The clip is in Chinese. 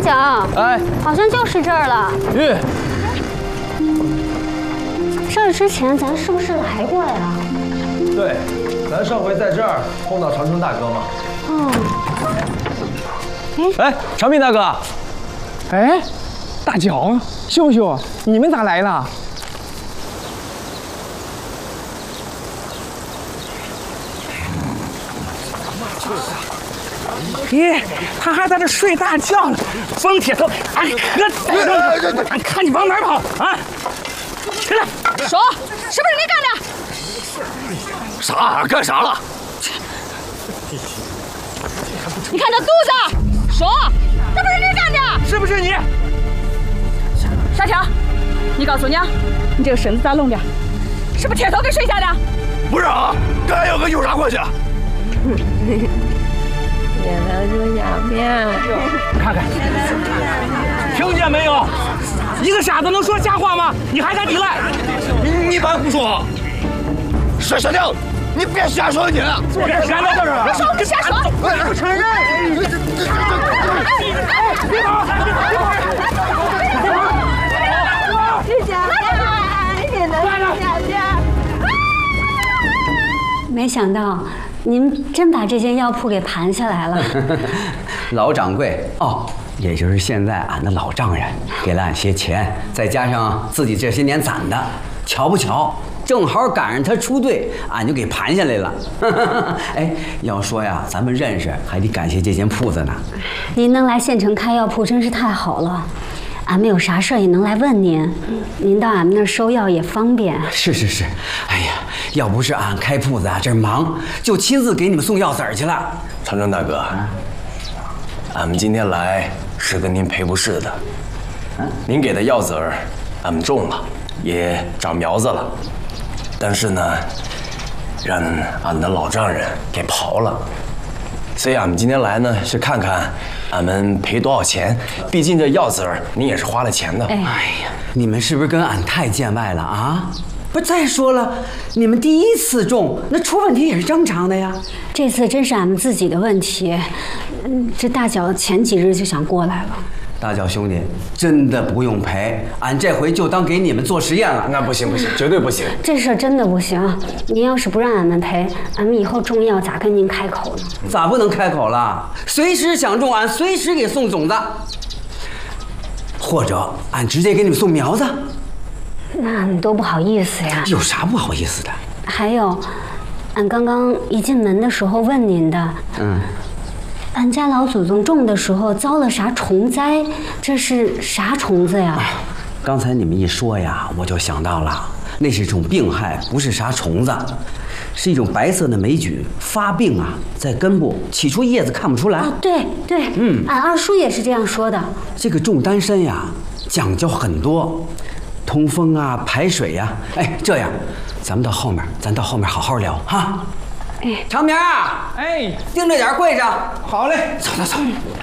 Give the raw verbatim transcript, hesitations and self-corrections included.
角， 哎， 好像就是这儿了。 玉， 这儿之前咱是不是来过呀？ 对，咱上回在这儿碰到长春大哥嘛。 哦。 哎，长命大哥， 哎，大脚、秀秀，你们咋来了？咦，他还在这睡大觉呢。疯铁头，哎，可俺看你往哪儿跑啊！起来， 说，是不是你干的？ 啥？干啥了？ 你看这肚子，说，这不是你干的？ 是不是你？ 沙条，你告诉娘，你这个身子咋弄的？是不是铁头给睡下的？ 不是啊，跟俺有个有啥关系啊？ 别能住小便， 看看，听见没有？一个傻子能说瞎话吗？你还敢抵赖？ 你你别胡说！傻小亮，你别瞎说你！ 别瞎说！ 别说，别瞎说！ 不承认！别跑！ 住小便，也能住小便。 没想到您真把这间药铺给盘下来了。 老掌柜哦，也就是现在俺的老丈人给了俺些钱，再加上自己这些年攒的，巧不巧，正好赶上他出队，俺就给盘下来了。哎，要说呀，咱们认识，还得感谢这间铺子呢。 您能来县城开药铺，真是太好了。俺们有啥事儿也能来问您，您到俺们那儿收药也方便。 是是是，哎呀，要不是俺开铺子啊，这忙，就亲自给你们送药子儿去了。 长春大哥，俺们今天来是跟您赔不是的。您给的药子儿，俺们种了，也长苗子了，但是呢，让俺的老丈人给刨了。所以俺们今天来呢，是看看俺们赔多少钱。毕竟这药子儿您也是花了钱的。 哎哎呀，你们是不是跟俺太见外了啊？不是，再说了，你们第一次种，那出问题也是正常的呀。 这次真是俺们自己的问题。嗯，这大脚前几日就想过来了。 大脚兄弟，真的不用赔，俺这回就当给你们做实验了。 那不行不行，绝对不行。 这事儿真的不行。您要是不让俺们赔，俺们以后种药咋跟您开口呢？ 咋不能开口了？随时想种，俺随时给送种子，或者俺直接给你们送苗子。 那俺们多不好意思呀。 有啥不好意思的？ 还有，俺刚刚一进门的时候问您的， 嗯。 俺家老祖宗种的时候遭了啥虫灾？这是啥虫子呀？ 刚才你们一说呀，我就想到了，那是种病害，不是啥虫子，是一种白色的霉菌，发病啊，在根部，起初叶子看不出来。 啊，对对，嗯，俺二叔也是这样说的。 这个种丹参呀，讲究很多，通风啊，排水呀。哎，这样，咱们到后面，咱到后面好好聊哈。哎，长明啊， 哎， 盯着点柜上。 好嘞， 走走走。